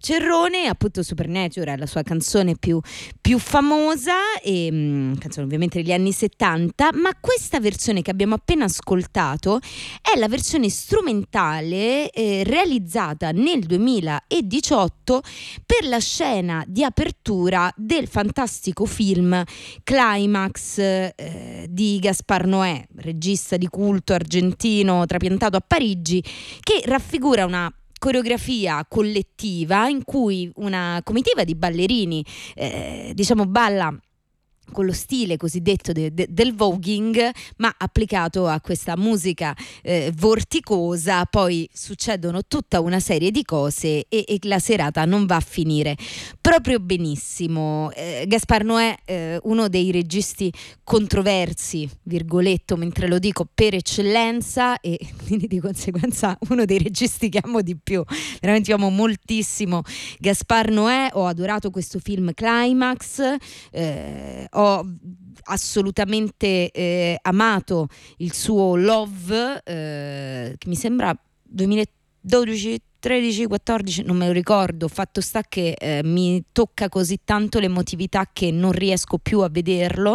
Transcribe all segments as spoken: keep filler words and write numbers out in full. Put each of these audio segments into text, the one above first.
Cerrone, appunto Supernatural, la sua canzone più, più famosa, e, mh, canzone ovviamente degli anni settanta, ma questa versione che abbiamo appena ascoltato è la versione strumentale eh, realizzata nel duemiladiciotto per la scena di apertura del fantastico film Climax eh, di Gaspar Noè, regista di culto argentino trapiantato a Parigi, che raffigura una coreografia collettiva in cui una comitiva di ballerini eh, diciamo balla con lo stile cosiddetto de, de, del voguing, ma applicato a questa musica eh, vorticosa. Poi succedono tutta una serie di cose e, e la serata non va a finire proprio benissimo. eh, Gaspar Noè, eh, uno dei registi controversi, virgoletto mentre lo dico, per eccellenza, e quindi di conseguenza uno dei registi che amo di più. Veramente amo moltissimo Gaspar Noè, ho adorato questo film Climax, eh, ho assolutamente eh, amato il suo Love, eh, che mi sembra duemiladodici, tredici, quattordici, non me lo ricordo. Fatto sta che eh, mi tocca così tanto l'emotività che non riesco più a vederlo,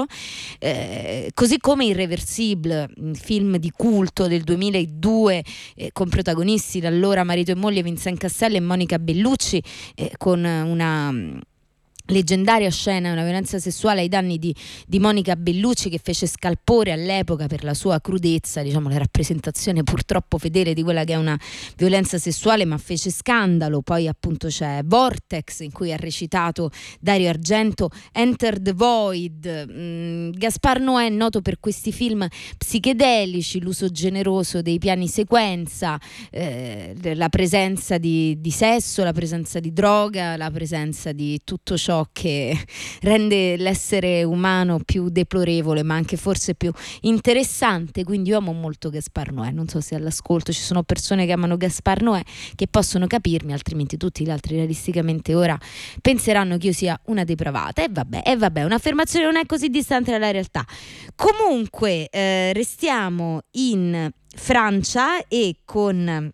eh, così come Irreversible, un film di culto del duemiladue eh, con protagonisti l'allora marito e moglie Vincent Cassel e Monica Bellucci, eh, con una leggendaria scena, una violenza sessuale ai danni di, di Monica Bellucci, che fece scalpore all'epoca per la sua crudezza, diciamo la rappresentazione purtroppo fedele di quella che è una violenza sessuale, ma fece scandalo. Poi appunto c'è Vortex, in cui ha recitato Dario Argento, Enter the Void. mm, Gaspar Noè è noto per questi film psichedelici, l'uso generoso dei piani sequenza, eh, la presenza di, di sesso, la presenza di droga, la presenza di tutto ciò che rende l'essere umano più deplorevole, ma anche forse più interessante. Quindi io amo molto Gaspar Noè, non so se all'ascolto ci sono persone che amano Gaspar Noè che possono capirmi, altrimenti tutti gli altri realisticamente ora penseranno che io sia una depravata. E vabbè, e vabbè, un'affermazione non è così distante dalla realtà. Comunque eh, restiamo in Francia e con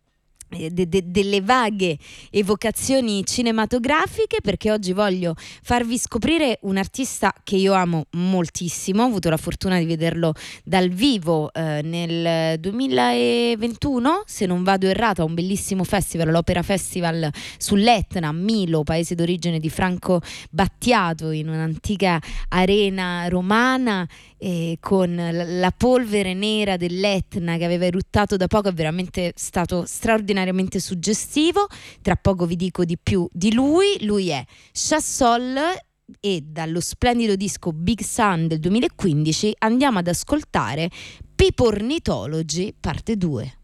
De, de, delle vaghe evocazioni cinematografiche, perché oggi voglio farvi scoprire un artista che io amo moltissimo. Ho avuto la fortuna di vederlo dal vivo eh, nel duemilaventuno, se non vado errata, a un bellissimo festival, l'Opera Festival sull'Etna a Milo, paese d'origine di Franco Battiato, in un'antica arena romana, eh, con la, la polvere nera dell'Etna che aveva eruttato da poco. È veramente stato straordinario, suggestivo. Tra poco vi dico di più di lui. Lui è Chassol e dallo splendido disco Big Sun del duemilaquindici andiamo ad ascoltare Pipornithology parte due.